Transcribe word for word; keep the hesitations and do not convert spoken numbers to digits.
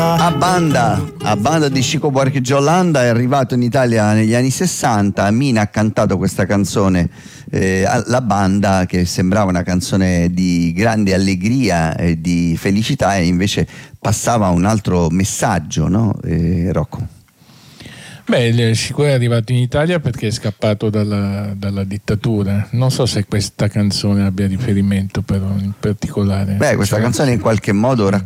A banda, a banda di Chico Buarque Giolanda è arrivato in Italia negli anni sessanta. Mina ha cantato questa canzone, eh, la banda, che sembrava una canzone di grande allegria e di felicità, e invece passava un altro messaggio, no, eh, Rocco? Beh, Chico è arrivato in Italia perché è scappato dalla, dalla dittatura. Non so se questa canzone abbia riferimento però in particolare. Beh, questa cioè, canzone in qualche modo racconta